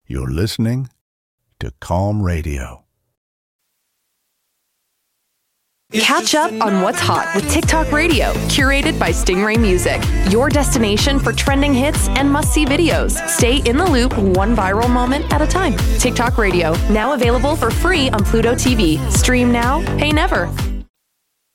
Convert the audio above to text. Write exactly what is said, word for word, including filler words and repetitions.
You're listening to Calm Radio. Catch up on what's hot with TikTok Radio, curated by Stingray Music. Your destination for trending hits and must-see videos. Stay in the loop one viral moment at a time. TikTok Radio, now available for free on Pluto T V. Stream now, pay never.